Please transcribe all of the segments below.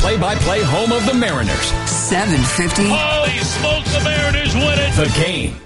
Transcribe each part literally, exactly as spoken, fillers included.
play-by-play home of the Mariners. seven fifty. Holy smokes, the Mariners win it. The Game.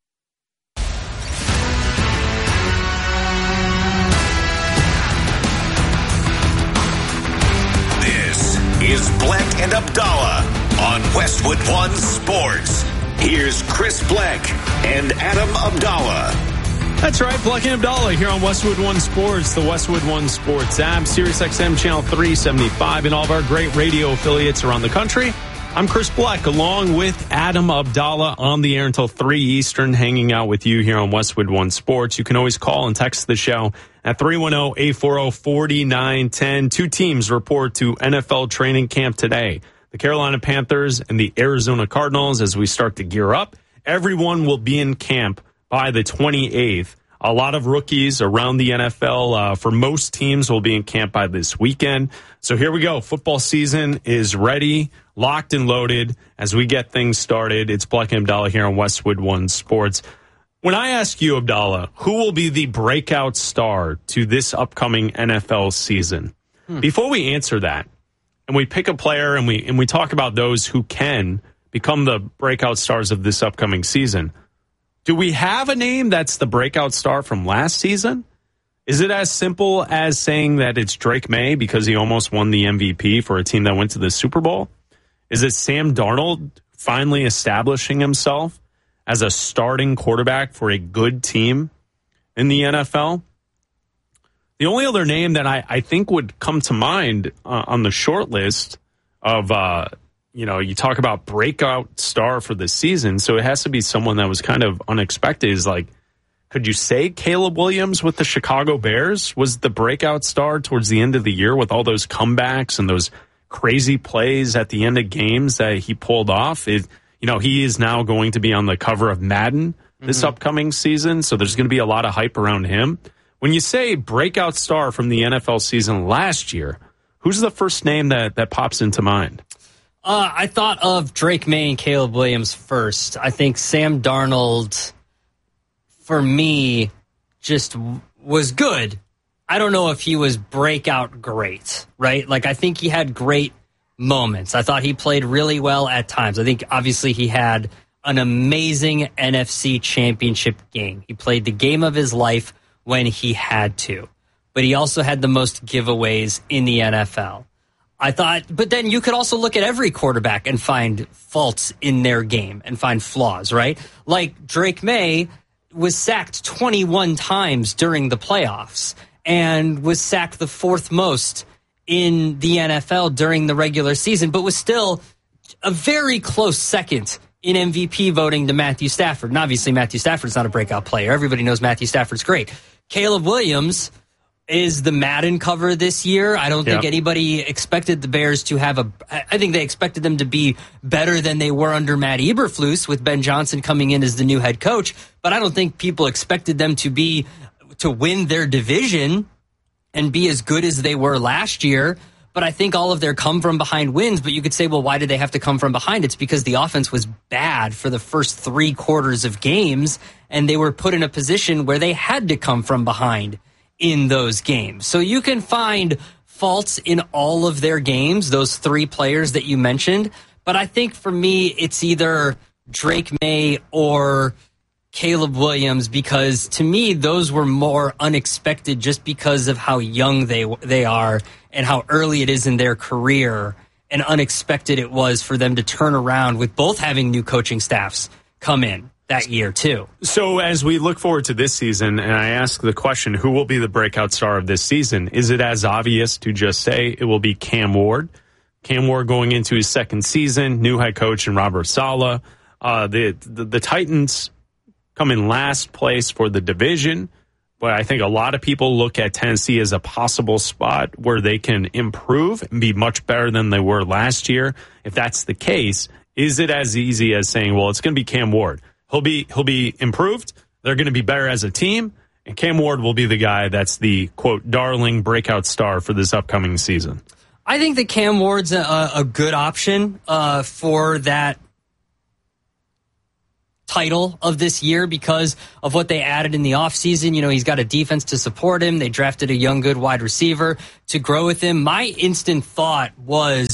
This is Bleck and Abdallah on Westwood One Sports. Here's Chris Bleck and Adam Abdallah. That's right, Bleck and Abdallah here on Westwood One Sports, the Westwood One Sports app, Sirius X M Channel three seventy-five, and all of our great radio affiliates around the country. I'm Chris Bleck, along with Adam Abdallah, on the air until three Eastern, hanging out with you here on Westwood One Sports. You can always call and text the show at three one zero, eight four zero, four nine one zero. Two teams report to N F L training camp today. The Carolina Panthers and the Arizona Cardinals as we start to gear up. Everyone will be in camp by the twenty-eighth. A lot of rookies around the N F L uh, for most teams will be in camp by this weekend. So here we go. Football season is ready, locked and loaded as we get things started. It's Bleck and Abdallah here on Westwood One Sports. When I ask you, Abdallah, who will be the breakout star to this upcoming N F L season? Hmm. Before we answer that, and we pick a player and we and we talk about those who can become the breakout stars of this upcoming season, do we have a name that's the breakout star from last season? Is it as simple as saying that it's Drake May because he almost won the M V P for a team that went to the Super Bowl? Is it Sam Darnold finally establishing himself as a starting quarterback for a good team in the N F L? The only other name that I, I think would come to mind uh, on the short list of, uh, you know, you talk about breakout star for the season, so it has to be someone that was kind of unexpected. Is like, could you say Caleb Williams with the Chicago Bears was the breakout star towards the end of the year with all those comebacks and those crazy plays at the end of games that he pulled off? It, you know, he is now going to be on the cover of Madden this mm-hmm. upcoming season, so there's going to be a lot of hype around him. When you say breakout star from the N F L season last year, who's the first name that, that pops into mind? Uh, I thought of Drake May and Caleb Williams first. I think Sam Darnold, for me, just w- was good. I don't know if he was breakout great, right? Like, I think he had great moments. I thought he played really well at times. I think, obviously, he had an amazing N F C championship game. He played the game of his life when he had to. But he also had the most giveaways in the N F L. I thought, but then you could also look at every quarterback and find faults in their game and find flaws, right? Like Drake May was sacked twenty-one times during the playoffs and was sacked the fourth most in the N F L during the regular season, but was still a very close second in M V P voting to Matthew Stafford. And obviously Matthew Stafford's not a breakout player. Everybody knows Matthew Stafford's great. Caleb Williams is the Madden cover this year. I don't yep. think anybody expected the Bears to have a... I think they expected them to be better than they were under Matt Eberflus with Ben Johnson coming in as the new head coach. But I don't think people expected them to be... to win their division and be as good as they were last year. But I think all of their come-from-behind wins, but you could say, well, why did they have to come from behind? It's because the offense was bad for the first three quarters of games, and they were put in a position where they had to come from behind in those games. So you can find faults in all of their games, those three players that you mentioned. But I think for me, it's either Drake May or Caleb Williams, because to me, those were more unexpected just because of how young they they are and how early it is in their career, and unexpected it was for them to turn around with both having new coaching staffs come in that year too. So as we look forward to this season, and I ask the question, who will be the breakout star of this season? Is it as obvious to just say it will be Cam Ward? Cam Ward going into his second season, new head coach and Robert Saleh. Uh, the, the the Titans come in last place for the division, but I think a lot of people look at Tennessee as a possible spot where they can improve and be much better than they were last year. If that's the case, is it as easy as saying, well, it's going to be Cam Ward? He'll be he'll be improved. They're going to be better as a team, and Cam Ward will be the guy that's the, quote, darling breakout star for this upcoming season. I think that Cam Ward's a, a good option uh, for that title of this year because of what they added in the offseason. You know, he's got a defense to support him. They drafted a young, good wide receiver to grow with him. My instant thought was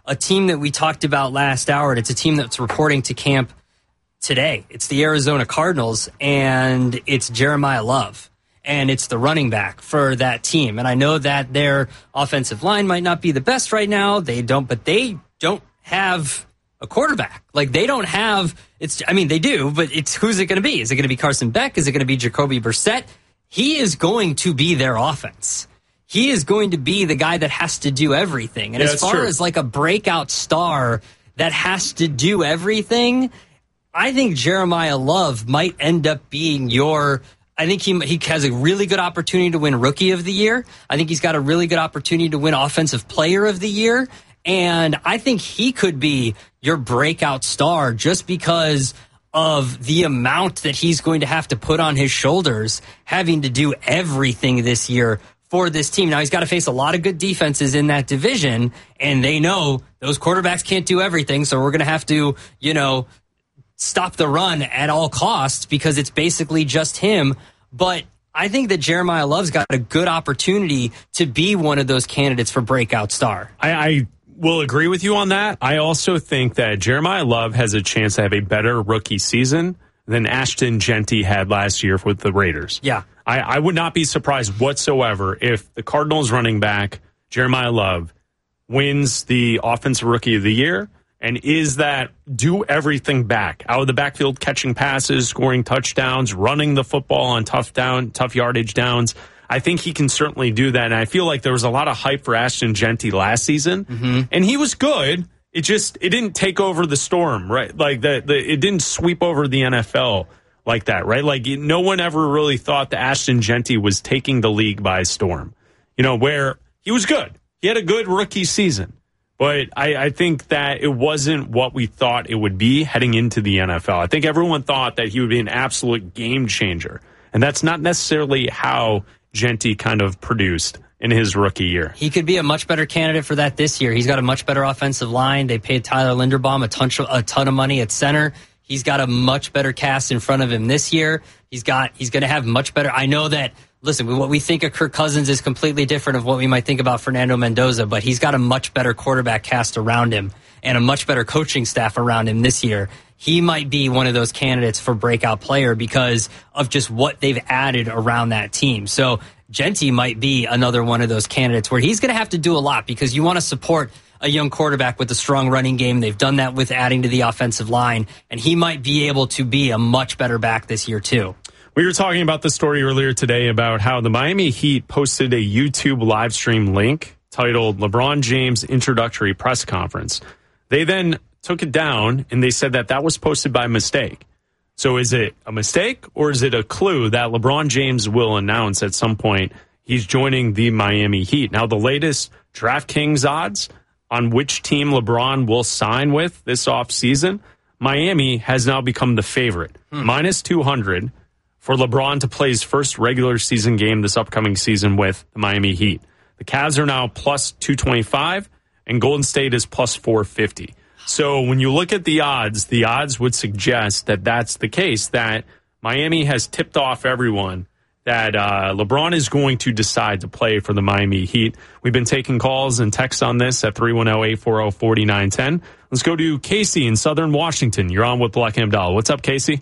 a team that we talked about last hour, and it's a team that's reporting to camp today. It's the Arizona Cardinals, and it's Jeremiah Love, and it's the running back for that team. And I know that their offensive line might not be the best right now. They don't, but they don't have a quarterback. Like, they don't have, it's, I mean, they do, but it's, who's it going to be? Is it going to be Carson Beck? Is it going to be Jacoby Brissett? He is going to be their offense. He is going to be the guy that has to do everything. And yeah, as far true. as like a breakout star that has to do everything, I think Jeremiah Love might end up being your, I think he he has a really good opportunity to win Rookie of the Year. I think he's got a really good opportunity to win Offensive Player of the Year. And I think he could be your breakout star just because of the amount that he's going to have to put on his shoulders, having to do everything this year for this team. Now, he's got to face a lot of good defenses in that division, and they know those quarterbacks can't do everything, so we're going to have to, you know, stop the run at all costs because it's basically just him. But I think that Jeremiah Love's got a good opportunity to be one of those candidates for breakout star. I, I will agree with you on that. I also think that Jeremiah Love has a chance to have a better rookie season than Ashton Jeanty had last year with the Raiders. Yeah. I, I would not be surprised whatsoever if the Cardinals running back, Jeremiah Love, wins the Offensive Rookie of the Year and is that do everything back, out of the backfield, catching passes, scoring touchdowns, running the football on tough down, tough yardage downs. I think he can certainly do that. And I feel like there was a lot of hype for Ashton Jeanty last season, mm-hmm. and he was good. It just it didn't take over the storm, right? Like the, the it didn't sweep over the N F L like that, right? Like no one ever really thought that Ashton Jeanty was taking the league by storm. You know, where he was good. He had a good rookie season. But I, I think that it wasn't what we thought it would be heading into the N F L. I think everyone thought that he would be an absolute game changer. And that's not necessarily how Jeanty kind of produced in his rookie year. He could be a much better candidate for that this year. He's got a much better offensive line. They paid Tyler Linderbaum a ton, a ton of money at center. He's got a much better cast in front of him this year. He's got, he's going to have much better. I know that, listen, what we think of Kirk Cousins is completely different of what we might think about Fernando Mendoza, but he's got a much better quarterback cast around him and a much better coaching staff around him this year. He might be one of those candidates for breakout player because of just what they've added around that team. So Jeanty might be another one of those candidates where he's going to have to do a lot because you want to support a young quarterback with a strong running game. They've done that with adding to the offensive line, and he might be able to be a much better back this year too. We were talking about the story earlier today about how the Miami Heat posted a YouTube live stream link titled LeBron James Introductory Press Conference. They then took it down, and they said that that was posted by mistake. So is it a mistake, or is it a clue that LeBron James will announce at some point he's joining the Miami Heat? Now, the latest DraftKings odds on which team LeBron will sign with this offseason, Miami has now become the favorite, hmm. minus two hundred for LeBron to play his first regular season game this upcoming season with the Miami Heat. The Cavs are now plus two twenty-five, and Golden State is plus four fifty. So when you look at the odds, the odds would suggest that that's the case, that Miami has tipped off everyone that uh, LeBron is going to decide to play for the Miami Heat. We've been taking calls and texts on this at three one zero, eight four zero, four nine one zero. Let's go to Casey in Southern Washington. You're on with Black and Abdallah. What's up, Casey?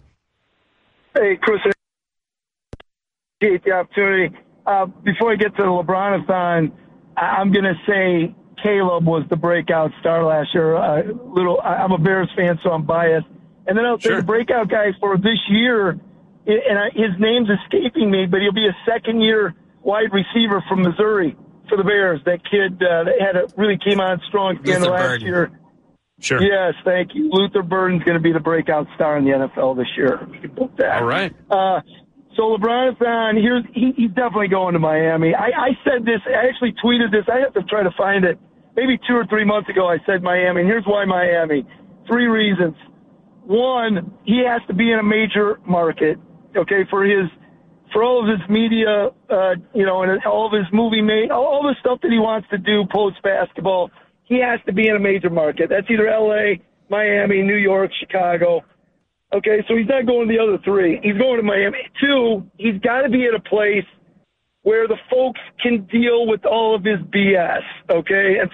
Hey, Chris. Appreciate the opportunity. Uh, before I get to the LeBron-a-thon, I'm going to say Caleb was the breakout star last year. Uh, little, I'm a Bears fan, so I'm biased. And then I'll say sure. the breakout guy for this year, and I, his name's escaping me, but he'll be a second-year wide receiver from Missouri for the Bears. That kid uh, that had a, really came on strong at the end of last Burden. year. Sure. Yes, thank you. Luther Burden's going to be the breakout star in the N F L this year. You can book that. All right. Uh, So LeBron's on. Here's he, he's definitely going to Miami. I, I said this. I actually tweeted this. I have to try to find it. Maybe two or three months ago, I said Miami. And here's why Miami. Three reasons. One, he has to be in a major market. Okay, for his, for all of his media, uh, you know, and all of his movie made, all the stuff that he wants to do post basketball. He has to be in a major market. That's either L A, Miami, New York, Chicago. Okay, so he's not going to the other three. He's going to Miami. Two, he's got to be at a place where the folks can deal with all of his B S, okay? And so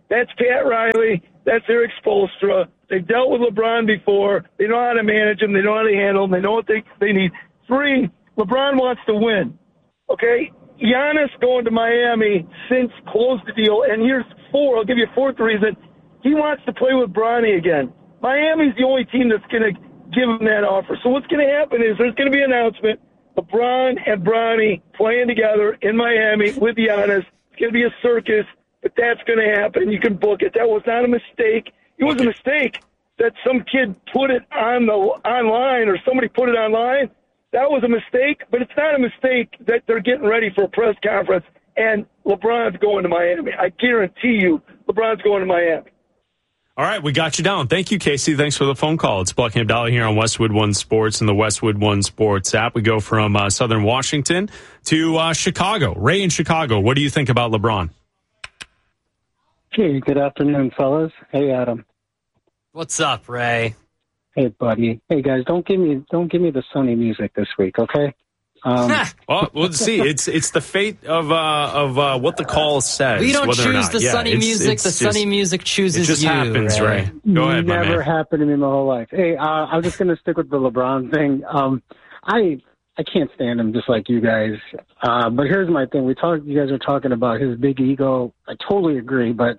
That's Pat Riley. That's Eric Spoelstra. They've dealt with LeBron before. They know how to manage him. They know how to handle him. They know what they, they need. Three, LeBron wants to win. Okay? Giannis going to Miami since closed the deal. And here's four. I'll give you a fourth reason. He wants to play with Bronny again. Miami's the only team that's going to give him that offer. So what's going to happen is there's going to be an announcement. LeBron and Bronny playing together in Miami with Giannis. It's going to be a circus, but that's going to happen. You can book it. That was not a mistake. It was a mistake that some kid put it on the online or somebody put it online. That was a mistake, but it's not a mistake that they're getting ready for a press conference and LeBron's going to Miami. I guarantee you LeBron's going to Miami. All right, we got you down. Thank you, Casey. Thanks for the phone call. It's Black and Abdallah here on Westwood One Sports and the Westwood One Sports app. We go from uh, Southern Washington to uh, Chicago. Ray in Chicago, what do you think about LeBron? Hey, good afternoon, fellas. Hey, Adam. What's up, Ray? Hey, buddy. Hey, guys, don't give me don't give me the sunny music this week, okay? Um, well, we'll see. It's it's the fate of uh, of uh, what the call says. We don't choose the yeah, sunny it's, music. it's the just, sunny music chooses it just you. happens, Ray. Ray. Go ahead, my Never man. happened to me my whole life. Hey, uh, I'm just going to stick with the LeBron thing. Um, I I can't stand him just like you guys. Uh, but here's my thing. We talk. You guys are talking about his big ego. I totally agree, but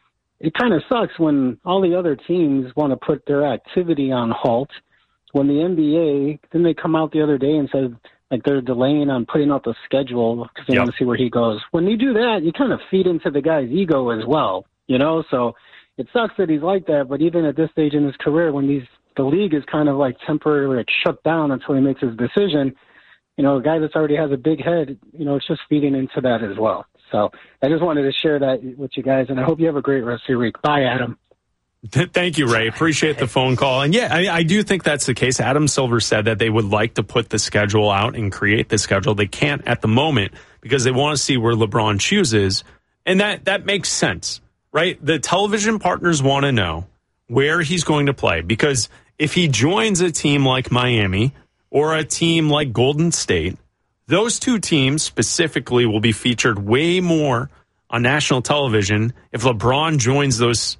it kind of sucks when all the other teams want to put their activity on halt. When the N B A, then they come out the other day and said, like, they're delaying on putting out the schedule because they yep. want to see where he goes. When you do that, you kind of feed into the guy's ego as well, you know? So it sucks that he's like that, but even at this stage in his career, when these the league is kind of like temporarily like shut down until he makes his decision, you know, a guy that's already has a big head, you know, it's just feeding into that as well. So I just wanted to share that with you guys, and I hope you have a great rest of your week. Bye, Adam. Thank you, Ray. Appreciate the phone call. And yeah, I, I do think that's the case. Adam Silver said that they would like to put the schedule out and create the schedule. They can't at the moment because they want to see where LeBron chooses. And that, that makes sense, right? The television partners want to know where he's going to play, because if he joins a team like Miami or a team like Golden State, those two teams specifically will be featured way more on national television if LeBron joins those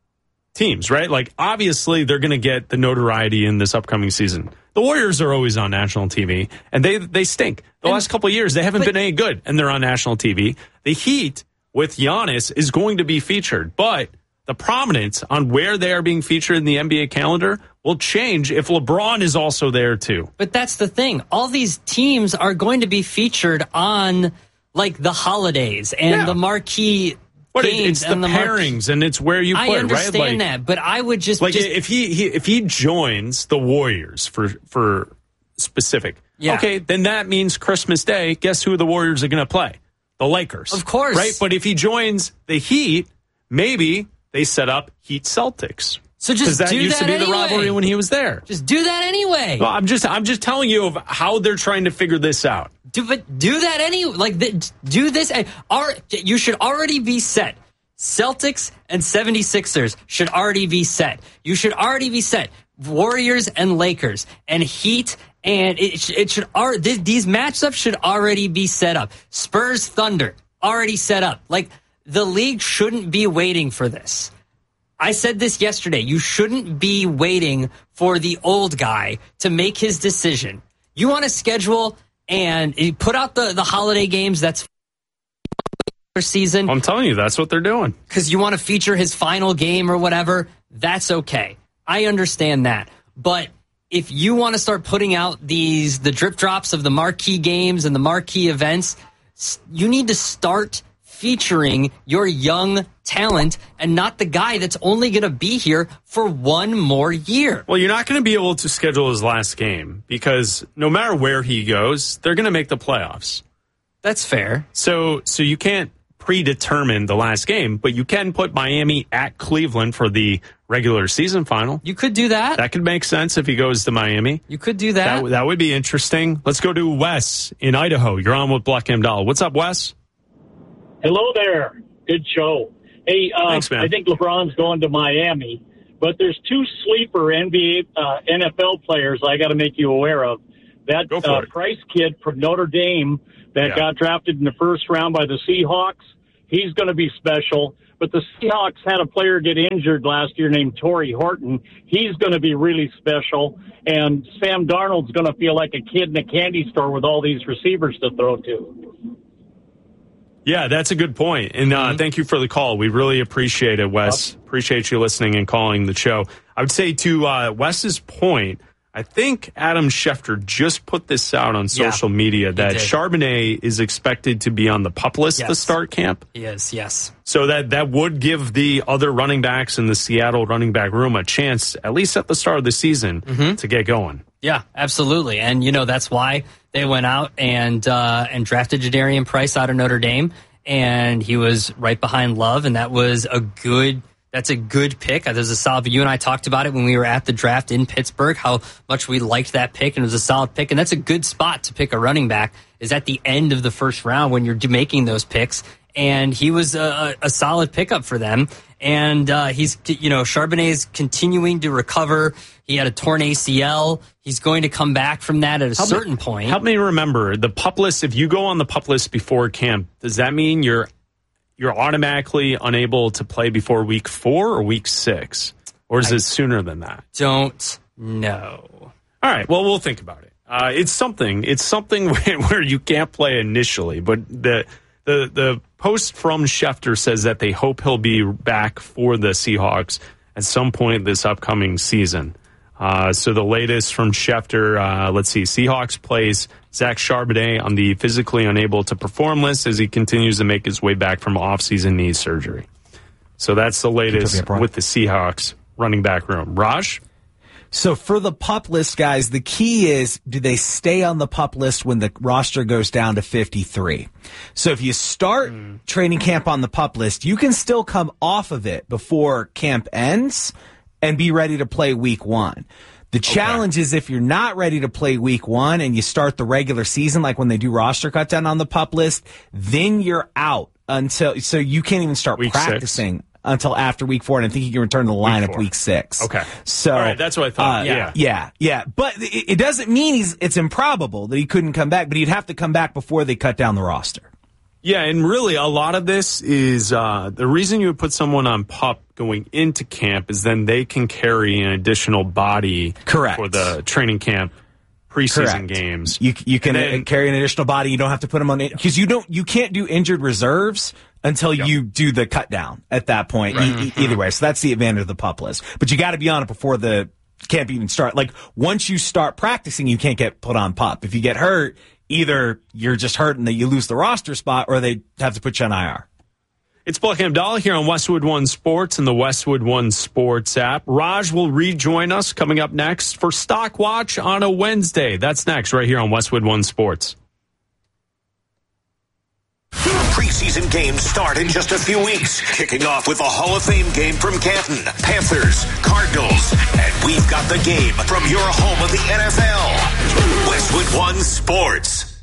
teams, right? Like, obviously, they're going to get the notoriety in this upcoming season. The Warriors are always on national T V, and they they stink. The and, last couple of years, they haven't but, been any good, and they're on national T V. The Heat with Giannis is going to be featured, but the prominence on where they are being featured in the N B A calendar will change if LeBron is also there, too. But that's the thing. All these teams are going to be featured on, like, the holidays and yeah. the marquee But games it's the, and the pairings, and it's where you put, I understand right? Like, that, but I would just like just, if he, he if he joins the Warriors for for specific, yeah. okay, then that means Christmas Day. Guess who the Warriors are going to play? The Lakers, of course, right? But if he joins the Heat, maybe they set up Heat Celtics. So just that do used that to be anyway. the rivalry when he was there. Just do that anyway. Well, I'm just I'm just telling you of how they're trying to figure this out. Do but do that anyway. Like the, do this. Our, you should already be set. Celtics and seventy-sixers should already be set. You should already be set. Warriors and Lakers and Heat, and it, it should these matchups should already be set up. Spurs Thunder already set up. Like, the league shouldn't be waiting for this. I said this yesterday. You shouldn't be waiting for the old guy to make his decision. You want to schedule and put out the, the holiday games. That's season. I'm telling you, that's what they're doing. Because you want to feature his final game or whatever, that's okay. I understand that. But if you want to start putting out these the drip drops of the marquee games and the marquee events, you need to start featuring your young talent and not the guy that's only going to be here for one more year. Well, you're not going to be able to schedule his last game because no matter where he goes, they're going to make the playoffs. That's fair. So, so you can't predetermine the last game, but you can put Miami at Cleveland for the regular season final. You could do that. That could make sense if he goes to Miami. You could do that. That, that would be interesting. Let's go to Wes in Idaho. You're on with Black and Abdallah. What's up, Wes? Hello there. Good show. Hey, uh, Thanks, man. I think LeBron's going to Miami, but there's two sleeper N B A, uh, N F L players I got to make you aware of. That uh, Price kid from Notre Dame that yeah. got drafted in the first round by the Seahawks, He's going to be special. But the Seahawks had a player get injured last year named Torrey Horton. He's going to be really special. And Sam Darnold's going to feel like a kid in a candy store with all these receivers to throw to. Yeah, that's a good point. And uh, mm-hmm. thank you for the call. We really appreciate it, Wes. Yep. Appreciate you listening and calling the show. I would say to uh, Wes's point, I think Adam Schefter just put this out on social yeah, media that Charbonnet is expected to be on the PUP list yes. to start camp. He is, yes. So that, that would give the other running backs in the Seattle running back room a chance, at least at the start of the season, mm-hmm. to get going. Yeah, absolutely. And, you know, that's why they went out and uh, and drafted Jadarian Price out of Notre Dame, and he was right behind Love, and that was a good That's a good pick. There's a solid. You and I talked about it when we were at the draft in Pittsburgh, how much we liked that pick, and it was a solid pick. And that's a good spot to pick a running back, is at the end of the first round when you're making those picks. And he was a, a solid pickup for them. And uh, he's, you know, Charbonnet's continuing to recover. He had a torn A C L. He's going to come back from that at a help certain me, point. Help me remember the PUP list. If you go on the PUP list before camp, does that mean you're you're automatically unable to play before week four or week six? Or is I it sooner than that? Don't know. All right. Well, we'll think about it. Uh, it's something. It's something where you can't play initially. But the the the post from Schefter says that they hope he'll be back for the Seahawks at some point this upcoming season. Uh, so the latest from Schefter, uh, let's see, Seahawks plays Zach Charbonnet on the physically unable to perform list as he continues to make his way back from off-season knee surgery. So that's the latest with the Seahawks running back room. Raj? So for the PUP list, guys, the key is, do they stay on the PUP list when the roster goes down to fifty-three? So if you start mm. training camp on the PUP list, you can still come off of it before camp ends and be ready to play week one. The challenge okay. is if you're not ready to play week one and you start the regular season, like when they do roster cut down on the PUP list, then you're out until, so you can't even start week practicing six. Until after week four. And I think you can return to the lineup week, week six. Okay. So, all right, that's what I thought. Uh, yeah. Yeah. Yeah. But it, it doesn't mean he's, it's improbable that he couldn't come back, but he'd have to come back before they cut down the roster. Yeah, and really a lot of this is uh, the reason you would put someone on PUP going into camp is then they can carry an additional body Correct. For the training camp preseason Correct. games. You you can then, carry an additional body. You don't have to put them on because you don't you can't do injured reserves until yep. you do the cut down at that point. Right. E- either way, so that's the advantage of the PUP list. But you got to be on it before the camp even start. Like once you start practicing, you can't get put on PUP. If you get hurt, either you're just hurt and that you lose the roster spot, or they have to put you on I R. It's Black and Abdallah here on Westwood One Sports and the Westwood One Sports app. Raj will rejoin us coming up next for Stock Watch on a Wednesday. That's next right here on Westwood One Sports. Preseason games start in just a few weeks, kicking off with a Hall of Fame game from Canton, Panthers, Cardinals, and we've got the game from your home of the N F L, Westwood One Sports.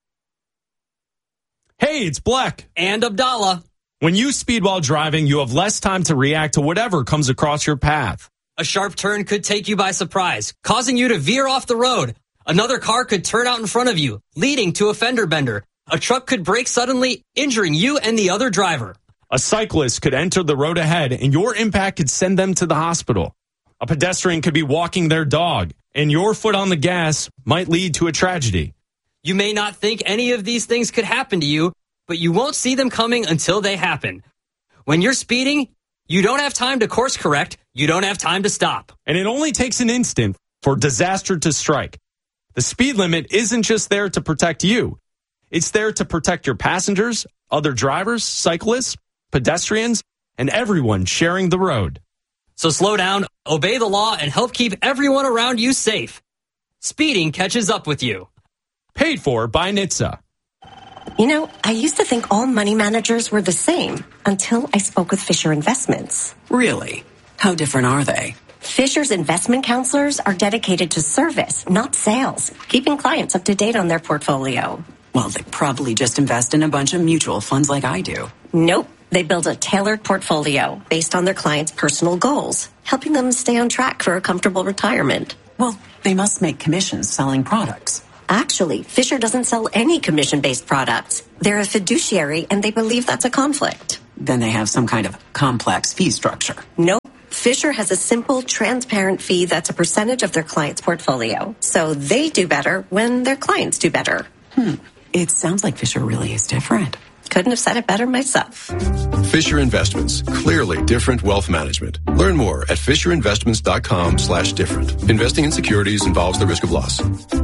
Hey, it's Black and Abdallah. When you speed while driving, you have less time to react to whatever comes across your path. A sharp turn could take you by surprise, causing you to veer off the road. Another car could turn out in front of you, leading to a fender bender. A truck could brake suddenly, injuring you and the other driver. A cyclist could enter the road ahead, and your impact could send them to the hospital. A pedestrian could be walking their dog, and your foot on the gas might lead to a tragedy. You may not think any of these things could happen to you, but you won't see them coming until they happen. When you're speeding, you don't have time to course correct. You don't have time to stop. And it only takes an instant for disaster to strike. The speed limit isn't just there to protect you. It's there to protect your passengers, other drivers, cyclists, pedestrians, and everyone sharing the road. So slow down, obey the law, and help keep everyone around you safe. Speeding catches up with you. Paid for by N H T S A. You know, I used to think all money managers were the same until I spoke with Fisher Investments. Really? How different are they? Fisher's investment counselors are dedicated to service, not sales, keeping clients up to date on their portfolio. Well, they probably just invest in a bunch of mutual funds like I do. Nope. They build a tailored portfolio based on their clients' personal goals, helping them stay on track for a comfortable retirement. Well, they must make commissions selling products. Actually, Fisher doesn't sell any commission-based products. They're a fiduciary, and they believe that's a conflict. Then they have some kind of complex fee structure. Nope. Fisher has a simple, transparent fee that's a percentage of their client's portfolio. So they do better when their clients do better. Hmm. It sounds like Fisher really is different. Couldn't have said it better myself. Fisher Investments. Clearly different wealth management. Learn more at fisherinvestments.com slash different. Investing in securities involves the risk of loss.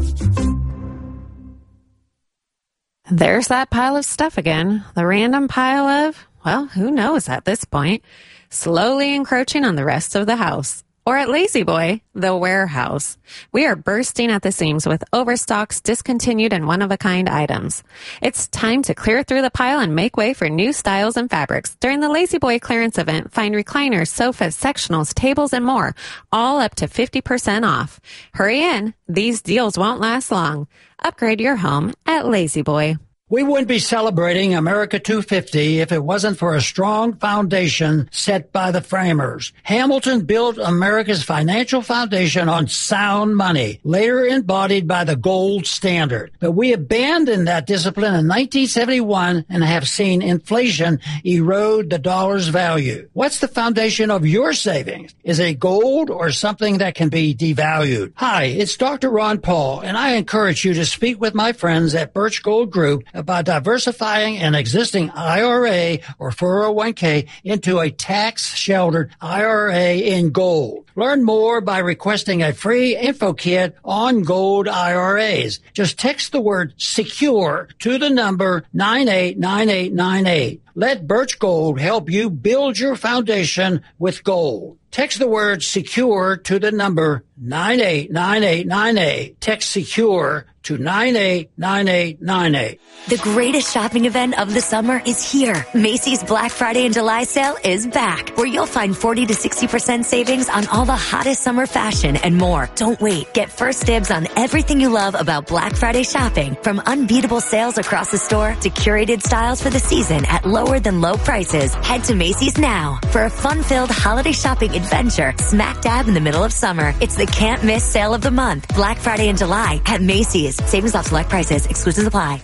There's that pile of stuff again. The random pile of, well, who knows at this point, slowly encroaching on the rest of the house. Or at La-Z-Boy, the warehouse. We are bursting at the seams with overstocks, discontinued, and one-of-a-kind items. It's time to clear through the pile and make way for new styles and fabrics. During the La-Z-Boy clearance event, find recliners, sofas, sectionals, tables, and more, all up to fifty percent off. Hurry in. These deals won't last long. Upgrade your home at La-Z-Boy. We wouldn't be celebrating America two fifty if it wasn't for a strong foundation set by the framers. Hamilton built America's financial foundation on sound money, later embodied by the gold standard. But we abandoned that discipline in nineteen seventy-one and have seen inflation erode the dollar's value. What's the foundation of your savings? Is it gold or something that can be devalued? Hi, it's Doctor Ron Paul, and I encourage you to speak with my friends at Birch Gold Group about diversifying an existing I R A or four oh one k into a tax-sheltered I R A in gold. Learn more by requesting a free info kit on gold I R As. Just text the word SECURE to the number nine eight nine eight nine eight. Let Birch Gold help you build your foundation with gold. Text the word SECURE to the number nine eight nine eight nine eight. Text SECURE to nine eight nine eight nine eight. The greatest shopping event of the summer is here. Macy's Black Friday and July sale is back, where you'll find forty to sixty percent savings on all the hottest summer fashion and more. Don't wait. Get first dibs on everything you love about Black Friday shopping, from unbeatable sales across the store to curated styles for the season at lower than low prices. Head to Macy's now for a fun-filled holiday shopping adventure smack dab in the middle of summer. It's the can't miss sale of the month. Black Friday and July at Macy's. Savings off select prices. Exclusions apply.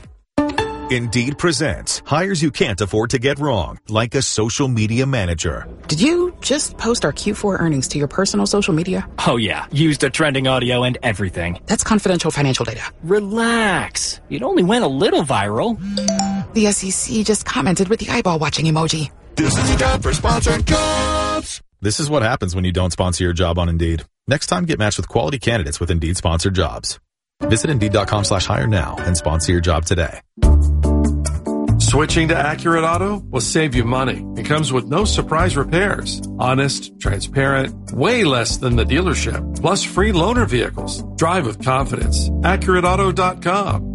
Indeed presents hires you can't afford to get wrong, like a social media manager. Did you just post our Q four earnings to your personal social media? Oh yeah, used the trending audio and everything. That's confidential financial data. Relax. It only went a little viral. The S E C just commented with the eyeball watching emoji. This is a job for sponsored jobs. This is what happens when you don't sponsor your job on Indeed. Next time, get matched with quality candidates with Indeed sponsored jobs. Visit Indeed.com slash hire now and sponsor your job today. Switching to Accurate Auto will save you money. It comes with no surprise repairs. Honest, transparent, way less than the dealership. Plus free loaner vehicles. Drive with confidence. Accurate Auto dot com.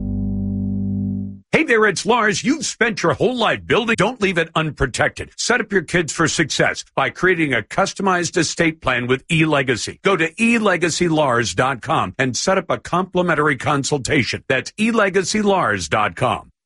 Hey there, it's Lars. You've spent your whole life building. Don't leave it unprotected. Set up your kids for success by creating a customized estate plan with eLegacy. Go to e legacy lars dot com and set up a complimentary consultation. That's e legacy lars dot com.